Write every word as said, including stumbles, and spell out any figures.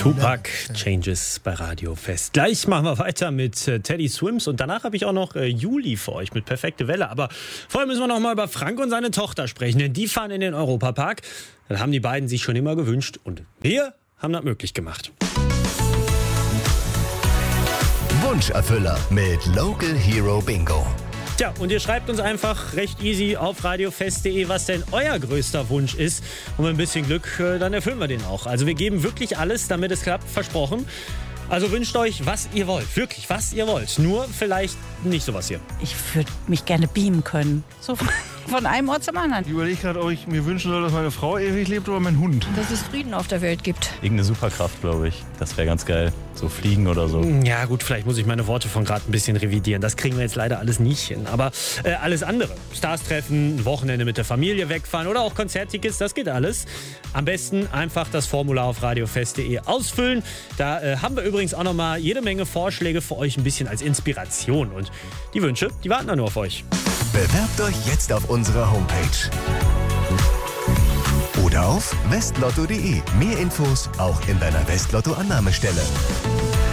Tupac, Changes bei Radio Fest. Gleich machen wir weiter mit äh, Teddy Swims und danach habe ich auch noch äh, Juli für euch mit Perfekte Welle. Aber vorher müssen wir noch mal über Frank und seine Tochter sprechen, denn die fahren in den Europapark. Das haben die beiden sich schon immer gewünscht und wir haben das möglich gemacht. Wunscherfüller mit Local Hero Bingo. Tja, und ihr schreibt uns einfach recht easy auf radiofest punkt de, was denn euer größter Wunsch ist. Und mit ein bisschen Glück, äh, dann erfüllen wir den auch. Also wir geben wirklich alles, damit es klappt, versprochen. Also wünscht euch, was ihr wollt. Wirklich, was ihr wollt. Nur vielleicht nicht sowas hier. Ich würde mich gerne beamen können. So von einem Ort zum anderen. Ich überlege gerade, ob ich mir wünschen soll, dass meine Frau ewig lebt oder mein Hund. Dass es Frieden auf der Welt gibt. Irgendeine Superkraft, glaube ich. Das wäre ganz geil. So fliegen oder so. Ja gut, vielleicht muss ich meine Worte von gerade ein bisschen revidieren. Das kriegen wir jetzt leider alles nicht hin. Aber äh, alles andere. Stars treffen, ein Wochenende mit der Familie wegfahren oder auch Konzerttickets, das geht alles. Am besten einfach das Formular auf radiofest punkt de ausfüllen. Da äh, haben wir übrigens auch nochmal jede Menge Vorschläge für euch ein bisschen als Inspiration. Und die Wünsche, die warten dann nur auf euch. Bewerbt euch jetzt auf unserer Homepage. Oder auf westlotto punkt de. Mehr Infos auch in deiner Westlotto-Annahmestelle.